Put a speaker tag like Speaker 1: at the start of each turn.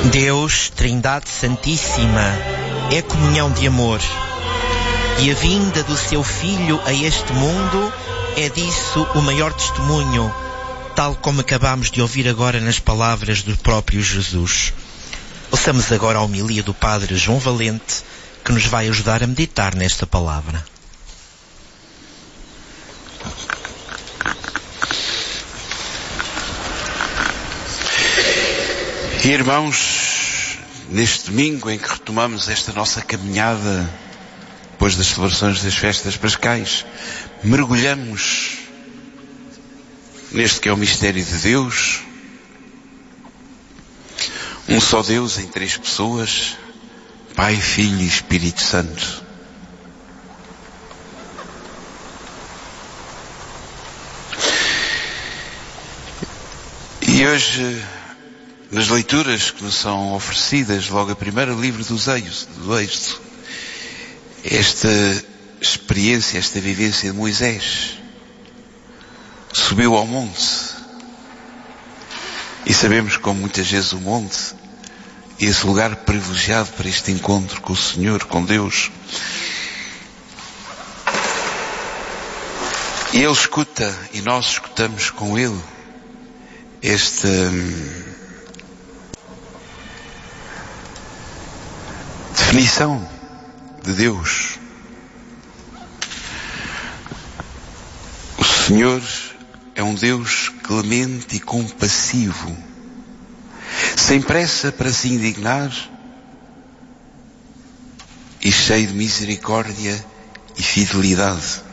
Speaker 1: Deus, Trindade Santíssima, é comunhão de amor. E a vinda do seu Filho a este mundo é disso o maior testemunho, tal como acabamos de ouvir agora nas palavras do próprio Jesus. Ouçamos agora a homilia do Padre João Valente, que nos vai ajudar a meditar nesta palavra.
Speaker 2: Irmãos, neste domingo em que retomamos esta nossa caminhada depois das celebrações das festas pascais, mergulhamos neste que é o mistério de Deus, um só Deus em três pessoas, Pai, Filho e Espírito Santo. E hoje, nas leituras que nos são oferecidas, logo a primeiro livro do Êxodo, esta experiência, esta vivência de Moisés, subiu ao monte. E sabemos como muitas vezes o monte é esse lugar privilegiado para este encontro com o Senhor, com Deus. E Ele escuta, e nós escutamos com Ele, esta definição de Deus. O Senhor é um Deus clemente e compassivo, sem pressa para se indignar e cheio de misericórdia e fidelidade.